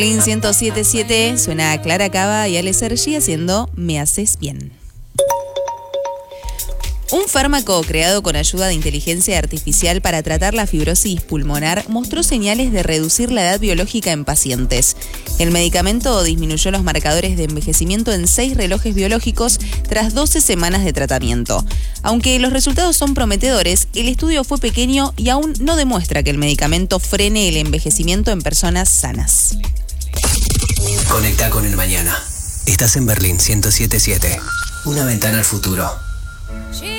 Berlín 107.7 suena a Clara Cava y Ale Sergi haciendo Me Haces Bien. Un fármaco creado con ayuda de inteligencia artificial para tratar la fibrosis pulmonar mostró señales de reducir la edad biológica en pacientes. El medicamento disminuyó los marcadores de envejecimiento en 6 relojes biológicos tras 12 semanas de tratamiento. Aunque los resultados son prometedores, el estudio fue pequeño y aún no demuestra que el medicamento frene el envejecimiento en personas sanas. Conecta con el mañana. Estás en Berlín 107.7. Una ventana al futuro.